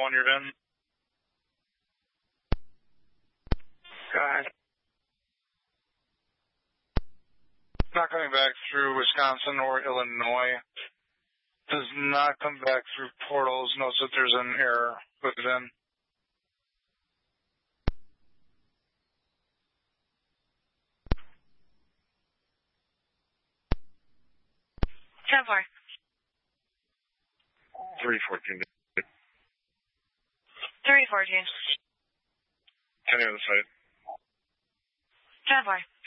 when you're done. Go ahead. Not coming back through Wisconsin or Illinois. Does not come back through portals. Notes that there's an error put it in. Ten four. 314. 314. 10 on the site. 10 4.